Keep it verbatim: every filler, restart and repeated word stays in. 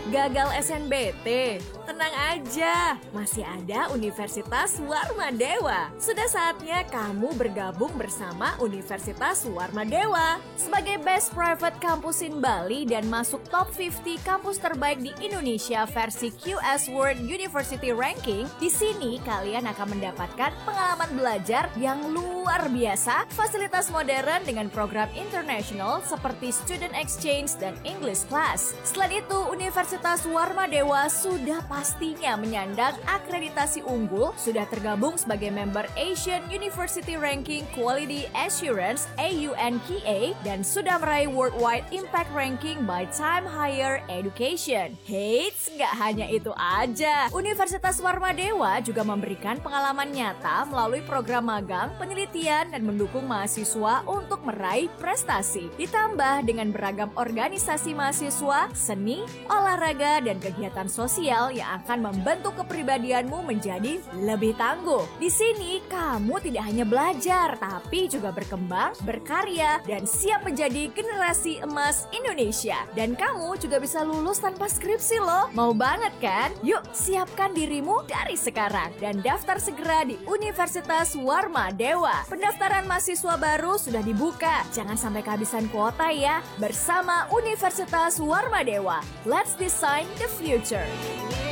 Gagal S N B T? Tenang aja, masih ada Universitas Warmadewa. Sudah saatnya kamu bergabung bersama Universitas Warmadewa sebagai Best Private Campus in Bali dan masuk top lima puluh kampus terbaik di Indonesia versi Q S World University Ranking. Di sini kalian akan mendapatkan pengalaman belajar yang luar biasa, fasilitas modern dengan program internasional seperti Student Exchange dan English Class. Selain itu, Universitas Warmadewa sudah pastinya menyandang akreditasi unggul, sudah tergabung sebagai member Asian University Ranking Quality Assurance A U N Q A dan sudah meraih Worldwide Impact Ranking by Time Higher Education. Heits, nggak hanya itu aja. Universitas Warmadewa juga memberikan pengalaman nyata melalui program magang, penelitian, dan mendukung mahasiswa untuk meraih prestasi. Ditambah dengan beragam organisasi mahasiswa, seni, olahraga, dan kegiatan sosial yang akan membentuk kepribadianmu menjadi lebih tangguh. Di sini, kamu tidak hanya belajar, tapi juga berkembang, berkarya, dan siap menjadi generasi emas Indonesia. Dan kamu juga bisa lulus tanpa skripsi loh. Mau banget kan? Yuk, siapkan dirimu dari sekarang dan daftar segera di Universitas Warmadewa. Pendaftaran mahasiswa baru sudah dibuka. Jangan sampai kehabisan kuota ya. Bersama Universitas Warmadewa, let's design the future.